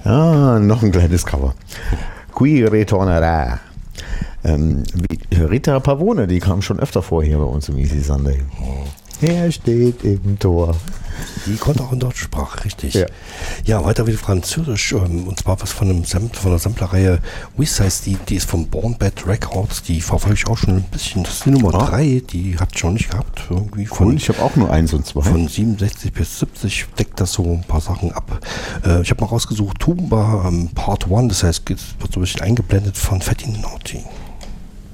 Ah, noch ein kleines Cover. Qui ritornerà. Rita Pavone, die kam schon öfter vor hier bei uns im Easy Sunday. Er steht im Tor. Die konnte auch in Deutsch Sprache, richtig. Ja, weiter wieder Französisch. Und zwar was von der Samplerreihe Wiss heißt die ist von Born Bad Records. Die verfolge ich auch schon ein bisschen. Das ist die Nummer 3, die hat schon nicht gehabt. Irgendwie Cool, ich habe auch nur 1 und 2. Von 67 bis 70 deckt das so ein paar Sachen ab. Ich habe mal rausgesucht, Tumba Part 1, das heißt, es wird so ein bisschen eingeblendet von Fatty Naughty.